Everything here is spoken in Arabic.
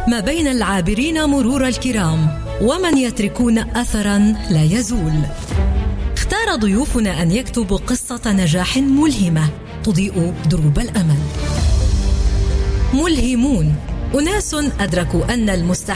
ما بين العابرين مرور الكرام ومن يتركون أثراً لا يزول. اختار ضيوفنا أن يكتبوا قصة نجاح ملهمة تضيء دروب الأمل. ملهمون، أناس أدركوا أن المستحيل